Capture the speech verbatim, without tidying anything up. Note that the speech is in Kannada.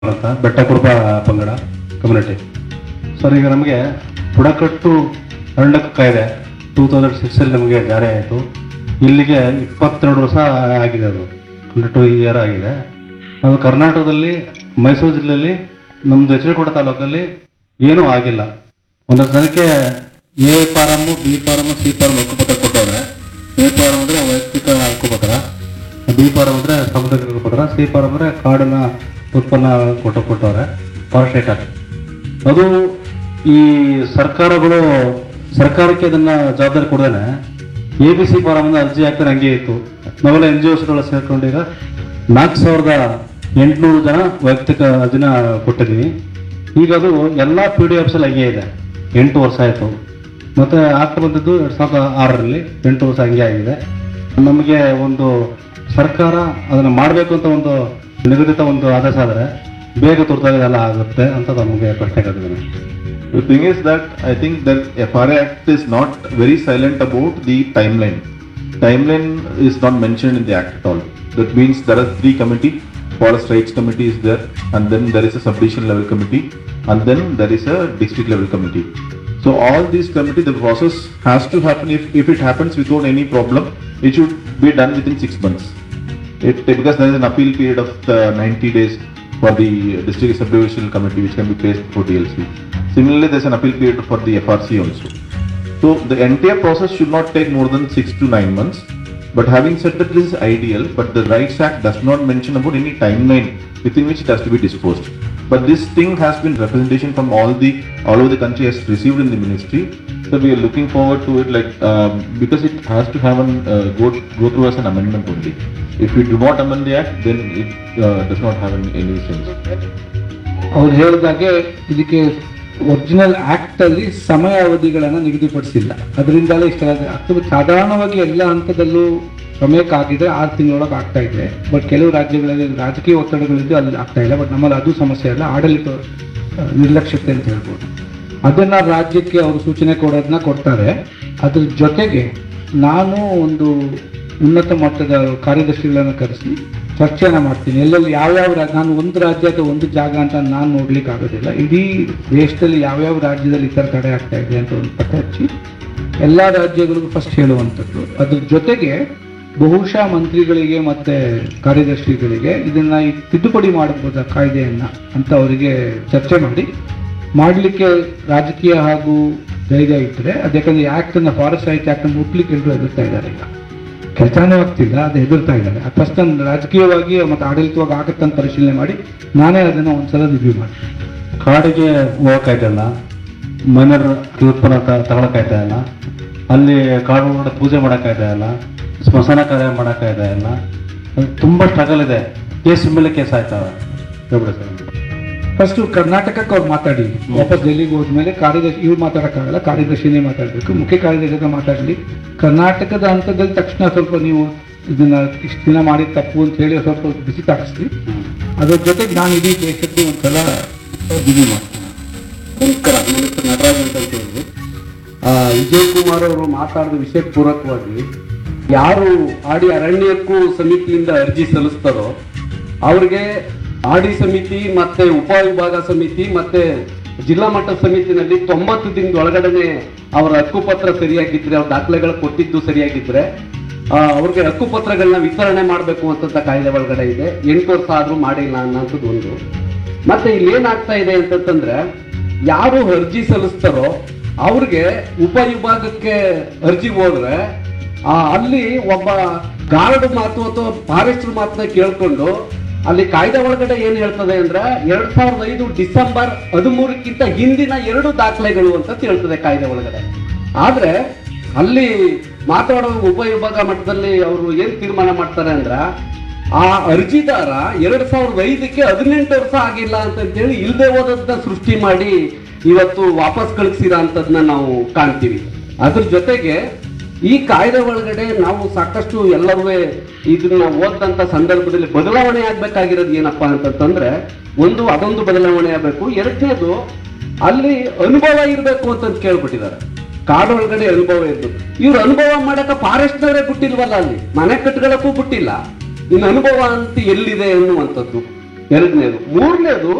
ಅಂತ ಬೆಟ್ಟ ಕುರುಬ ಪಂಗಡ ಕಮ್ಯುನಿಟಿ. ಸರ್, ಈಗ ನಮಗೆ ಬುಡಕಟ್ಟು ಅರಣ್ಯಕ ಕಾಯ್ದೆ ಟೂ ತೌಸಂಡ್ ಸಿಕ್ಸಲ್ಲಿ ನಮಗೆ ಜಾರಿ ಆಯಿತು. ಇಲ್ಲಿಗೆ ಇಪ್ಪತ್ತೆರಡು ವರ್ಷ ಆಗಿದೆ, ಅದು ಟ್ವೆಂಟಿ ಟೂ ಇಯರ್ ಆಗಿದೆ. ಅದು ಕರ್ನಾಟಕದಲ್ಲಿ ಮೈಸೂರು ಜಿಲ್ಲೆಯಲ್ಲಿ ನಮ್ಮದು ಎಚ್ ಡಿ ಕೋಟೆ ತಾಲೂಕಲ್ಲಿ ಏನೂ ಆಗಿಲ್ಲ. ಒಂದೊಂದು ಜನಕ್ಕೆ A form, B form, C farm ಹಕ್ಕುಪತ್ರ ಕೊಟ್ಟವ್ರೆ. ಎ ಫಾರಮ್ ಅಂದರೆ ವೈಯಕ್ತಿಕ ಹಕ್ಕುಪತ್ರ, ಬಿ ಫಾರಮ್ ಅಂದರೆ ಸಾಮುದಾಯಿಕ ಹಕ್ಕುಪತ್ರ, ಸಿ ಫಾರಮ್ ಅಂದರೆ ಕಾಡಿನ ಉತ್ಪನ್ನ ಕೊಟ್ಟು ಕೊಟ್ಟವ್ರೆ ಫಾರೆಸ್ಟ್ ರೇಟ್. ಅದು ಈ ಸರ್ಕಾರಗಳು ಸರ್ಕಾರಕ್ಕೆ ಅದನ್ನು ಜವಾಬ್ದಾರಿ ಕೊಡದೇನೆ ಎ ಬಿ ಸಿ ಫಾರಮ್ನ ಅರ್ಜಿ ಹಾಕ್ತಾರೆ, ಹಂಗೆ ಇತ್ತು. ನಾವೆಲ್ಲ ಎನ್ ಜಿ ಒಸ್ಗಳ ಸೇರ್ಕೊಂಡೀಗ ನಾಲ್ಕು ಸಾವಿರದ ಎಂಟುನೂರು ಜನ ವೈಯಕ್ತಿಕ ಅರ್ಜಿನ ಕೊಟ್ಟಿದ್ದೀವಿ. ಈಗ ಅದು ಎಲ್ಲ ಪಿ ಡಿ ಎಫ್ಸಲ್ಲಿ ಹಂಗೆ ಇದೆ. ಎಂಟು ವರ್ಷ ಆಯಿತು. ಮತ್ತು ಆಗ್ತಾ ಬಂದಿದ್ದು ಎರಡು ಸಾವಿರದ ಆರರಲ್ಲಿ ಎಂಟು ವರ್ಷ ಹಂಗೆ ಆಗಿದೆ. ನಮಗೆ ಒಂದು ಸರ್ಕಾರ ಅದನ್ನು ಮಾಡಬೇಕು ಅಂತ ಒಂದು ನಿಗದಿತ ಒಂದು ಆದೇಶ ಆದರೆ ಬೇಗ ತುರ್ತಾಗಿ ಎಲ್ಲ ಆಗುತ್ತೆ ಅಂತ ನಮಗೆ ಪ್ರಶ್ನೆ ಕೇಳಿದ್ದೀನಿ. The thing is that I think that F R A Act is not very silent about the timeline. Timeline is not mentioned in the Act at all. That means there are three committee. Forest Rights Committee is there, and then there is a sub-division level committee, and then there is a district level committee. So all these committee, the process has to happen. If, if it happens without any problem, it should be done within six months. It, because there is an appeal period of uh, ninety days for the district sub-divisional committee, which can be placed for D L C. Similarly, there is an appeal period for the F R C also. So the entire process should not take more than six to nine months. But having said that, this is ideal, but the Rights Act does not mention about any timeline within which it has to be disposed. But this thing has been representation from all the all over the country has received in the ministry. So we are looking forward to it, like uh, because it has to have an uh, go go through as an amendment only. If we do not amend the act, then it uh, does not have any, any sense. ಅವ್ರು ಹೇಳಿದಾಗೆ ಇದಕ್ಕೆ ಒರಿಜಿನಲ್ ಆಕ್ಟ್ ಅಲ್ಲಿ ಸಮಯ ಅವಧಿಗಳನ್ನು ನಿಗದಿಪಡಿಸಿಲ್ಲ. ಅದರಿಂದಲೇ ಇಷ್ಟ ಆಗ್ತದೆ. ಸಾಧಾರಣವಾಗಿ ಎಲ್ಲ ಹಂತದಲ್ಲೂ ಸಮಯಕ್ಕಾಗಿದ್ರೆ ಆರು ತಿಂಗಳೊಳಗೆ ಆಗ್ತಾ ಇದೆ. ಬಟ್ ಕೆಲವು ರಾಜ್ಯಗಳಲ್ಲಿ ರಾಜಕೀಯ ಒತ್ತಡಗಳಿದ್ದು ಅಲ್ಲಿ ಆಗ್ತಾ ಇಲ್ಲ. ಬಟ್ ನಮ್ಮಲ್ಲಿ ಅದು ಸಮಸ್ಯೆ ಅಲ್ಲ, ಆಡಳಿತ ನಿರ್ಲಕ್ಷ್ಯತೆ ಅಂತ ಹೇಳ್ಬೋದು. ಅದನ್ನ ರಾಜ್ಯಕ್ಕೆ ಅವರು ಸೂಚನೆ ಕೊಡೋದನ್ನ ಕೊಡ್ತಾರೆ. ಅದ್ರ ಜೊತೆಗೆ ನಾನು ಒಂದು ಉನ್ನತ ಮಟ್ಟದ ಕಾರ್ಯದರ್ಶಿಗಳನ್ನು ಕರೆಸಿ ಚರ್ಚೆನ ಮಾಡ್ತೀನಿ. ಎಲ್ಲೆಲ್ಲಿ ಯಾವ್ಯಾವ ರಾಜ್ಯ, ನಾನು ಒಂದು ರಾಜ್ಯ ಅಥವಾ ಒಂದು ಜಾಗ ಅಂತ ನಾನು ನೋಡ್ಲಿಕ್ಕೆ ಆಗೋದಿಲ್ಲ. ಇಡೀ ದೇಶದಲ್ಲಿ ಯಾವ್ಯಾವ ರಾಜ್ಯದಲ್ಲಿ ಈ ಥರ ತಡೆ ಆಗ್ತಾ ಇದೆ ಅಂತ ಒಂದು ಪತ್ತೆ ಹಚ್ಚಿ ಎಲ್ಲ ರಾಜ್ಯಗಳಿಗೂ ಫಸ್ಟ್ ಹೇಳುವಂಥದ್ದು. ಅದ್ರ ಜೊತೆಗೆ ಬಹುಶಃ ಮಂತ್ರಿಗಳಿಗೆ ಮತ್ತೆ ಕಾರ್ಯದರ್ಶಿಗಳಿಗೆ ಇದನ್ನ ಈ ತಿದ್ದುಪಡಿ ಮಾಡಬಹುದಾ ಕಾಯ್ದೆಯನ್ನ ಅಂತ ಅವರಿಗೆ ಚರ್ಚೆ ಮಾಡಿ ಮಾಡಲಿಕ್ಕೆ ರಾಜಕೀಯ ಹಾಗೂ ಧೈರ್ಯ ಇಟ್ಟರೆ ಅದು. ಯಾಕಂದ್ರೆ ಆಕ್ಟ್ ಅನ್ನ ಫಾರೆಸ್ಟ್ ರೈಟ್ ಆಕ್ಟ್ ಅನ್ನು ಮುಟ್ಲಿಕ್ಕೆ ಎಲ್ಲರೂ ಎದುರ್ತಾ ಇದ್ದಾರೆ. ಈಗ ಕೆಲಸನೇ ಆಗ್ತಿಲ್ಲ, ಅದು ಎದುರ್ತಾ ಇದ್ದಾರೆ. ಫಸ್ಟ್ ರಾಜಕೀಯವಾಗಿ ಮತ್ತು ಆಡಳಿತವಾಗಿ ಆಗತ್ತಂತ ಪರಿಶೀಲನೆ ಮಾಡಿ ನಾನೇ ಅದನ್ನು ಒಂದ್ಸಲ ರಿವ್ಯೂ ಮಾಡ್ತೀನಿ. ಕಾಡಿಗೆ ಹೋಗೋಕ್ಕಾಯ್ತಾ ಇಲ್ಲ, ಮೈನರ್ ಉತ್ಪನ್ನ ತಗೊಳಕ್ಕಾಯ್ತಾ ಇಲ್ಲ, ಅಲ್ಲಿ ಕಾಡು ಒಳಗಡೆ ಪೂಜೆ ಮಾಡೋಕ್ಕಾಯ್ತಾ ಇಲ್ಲ, ಸ್ಮಶಾನ ಕಾರ್ಯ ಮಾಡೋಕ್ಕಾಯ್ತಾ ಇಲ್ಲ. ಅದು ತುಂಬ ಸ್ಟ್ರಗಲ್ ಇದೆ. ಕೇಸ್ ಮೇಲೆ ಕೇಸ್ ಆಯ್ತಾವೆ. ಹೇಳ್ಬಿಡಿ ಸರ್. ಫಸ್ಟ್ ಕರ್ನಾಟಕಕ್ಕೆ ಅವ್ರು ಮಾತಾಡಿ, ವಾಪಸ್ ಡೆಲ್ಲಿಗೆ ಹೋದ್ಮೇಲೆ ಕಾರ್ಯದರ್ಶಿ ಇವ್ರು ಮಾತಾಡೋಕ್ಕಾಗಲ್ಲ, ಕಾರ್ಯದರ್ಶಿನೇ ಮಾತಾಡಬೇಕು. ಮುಖ್ಯ ಕಾರ್ಯದರ್ಶಿ ಮಾತಾಡಲಿ. ಕರ್ನಾಟಕದ ಹಂತದಲ್ಲಿ ತಕ್ಷಣ ಸ್ವಲ್ಪ ನೀವು ಇದನ್ನ ಇಷ್ಟು ದಿನ ಮಾಡಿದ ತಪ್ಪು ಅಂತ ಹೇಳಿ ಸ್ವಲ್ಪ ಬಿಸಿ ತಾಕಿಸ್ಲಿ. ಅದ್ರ ಜೊತೆಗೆ ನಾನು ಇಡೀ ದೇಶಕ್ಕೆ ಒಂದ್ಸಲ ಬಿಗಿ ಮಾಡ್ತೀನಿ. ನಮಸ್ಕಾರ, ನನ್ನ ಹೆಸರು ನಟರಾಜ್ ಅಂತ ಹೇಳಿ. ವಿಜಯ್ ಕುಮಾರ್ ಅವರು ಮಾತಾಡಿದ ವಿಷಯ ಪೂರಕವಾಗಿ ಯಾರು ಆಡಿ ಅರಣ್ಯಕ್ಕೂ ಸಮಿತಿಯಿಂದ ಅರ್ಜಿ ಸಲ್ಲಿಸ್ತಾರೋ ಅವ್ರಿಗೆ ಆಡಿ ಸಮಿತಿ ಮತ್ತೆ ಉಪವಿಭಾಗ ಸಮಿತಿ ಮತ್ತೆ ಜಿಲ್ಲಾ ಮಟ್ಟದ ಸಮಿತಿನಲ್ಲಿ ತೊಂಬತ್ತು ದಿನದ ಒಳಗಡೆ ಅವರ ಹಕ್ಕುಪತ್ರ ಸರಿಯಾಗಿದ್ರೆ, ಅವ್ರ ದಾಖಲೆಗಳು ಕೊಟ್ಟಿದ್ದು ಸರಿಯಾಗಿದ್ರೆ ಅವ್ರಿಗೆ ಹಕ್ಕುಪತ್ರಗಳನ್ನ ವಿತರಣೆ ಮಾಡಬೇಕು ಅಂತ ಕಾಯ್ದೆ ಒಳಗಡೆ ಇದೆ. ಎಂಟು ವರ್ಷ ಆದ್ರೂ ಮಾಡಿಲ್ಲ ಅನ್ನೋಂಥದ್ದು ಒಂದು. ಮತ್ತೆ ಇಲ್ಲಿ ಏನಾಗ್ತಾ ಇದೆ ಅಂತಂದ್ರೆ, ಯಾರು ಅರ್ಜಿ ಸಲ್ಲಿಸ್ತಾರೋ ಅವ್ರಿಗೆ ಉಪವಿಭಾಗಕ್ಕೆ ಅರ್ಜಿ ಹೋದ್ರೆ ಅಲ್ಲಿ ಒಬ್ಬ ಗಾರ್ಡ್ ಮಾತು ಅಥವಾ ಫಾರೆಸ್ಟರ್ ಮಾತನ್ನ ಕೇಳ್ಕೊಂಡು ಅಲ್ಲಿ ಕಾಯ್ದೆ ಒಳಗಡೆ ಏನ್ ಹೇಳ್ತದೆ ಅಂದ್ರೆ ಎರಡ್ ಸಾವಿರದ ಐದು ಡಿಸೆಂಬರ್ ಹದಿಮೂರಕ್ಕಿಂತ ಹಿಂದಿನ ಎರಡು ದಾಖಲೆಗಳು ಅಂತ ಹೇಳ್ತದೆ ಕಾಯ್ದೆ ಒಳಗಡೆ. ಆದ್ರೆ ಅಲ್ಲಿ ಮಾತಾಡೋ ಉಪವಿಭಾಗ ಮಟ್ಟದಲ್ಲಿ ಅವರು ಏನ್ ತೀರ್ಮಾನ ಮಾಡ್ತಾರೆ ಅಂದ್ರ ಆ ಅರ್ಜಿದಾರ ಎರಡ್ ಸಾವಿರದ ಐದಕ್ಕೆ ಹದಿನೆಂಟು ವರ್ಷ ಆಗಿಲ್ಲ ಅಂತಂತೇಳಿ ಇಲ್ದೇ ಹೋದದ್ನ ಸೃಷ್ಟಿ ಮಾಡಿ ಇವತ್ತು ವಾಪಸ್ ಕಳಿಸಿರೋ ಅಂತದನ್ನ ನಾವು ಕಾಣ್ತೀವಿ. ಅದ್ರ ಜೊತೆಗೆ ಈ ಕಾಯ್ದೆ ಒಳಗಡೆ ನಾವು ಸಾಕಷ್ಟು ಎಲ್ಲರೂ ಇದನ್ನ ಓದಂತ ಸಂದರ್ಭದಲ್ಲಿ ಬದಲಾವಣೆ ಆಗ್ಬೇಕಾಗಿರೋದು ಏನಪ್ಪಾ ಅಂತಂದ್ರೆ, ಒಂದು ಅದೊಂದು ಬದಲಾವಣೆ ಆಗ್ಬೇಕು. ಎರಡನೇದು ಅಲ್ಲಿ ಅನುಭವ ಇರಬೇಕು ಅಂತ ಕೇಳ್ಬಿಟ್ಟಿದ್ದಾರೆ. ಕಾಡು ಒಳಗಡೆ ಅನುಭವ ಇರ್ಬೇಕು. ಇವ್ರು ಅನುಭವ ಮಾಡಕ ಫಾರೆಸ್ಟ್ನವರೇ ಬಿಟ್ಟಿಲ್ವಲ್ಲ, ಅಲ್ಲಿ ಮನೆ ಕಟ್ಗಳಕ್ಕೂ ಬಿಟ್ಟಿಲ್ಲ. ಇನ್ನು ಅನುಭವ ಅಂತ ಎಲ್ಲಿದೆ ಅನ್ನುವಂಥದ್ದು. ಎರಡನೇದು. ಮೂರನೇದು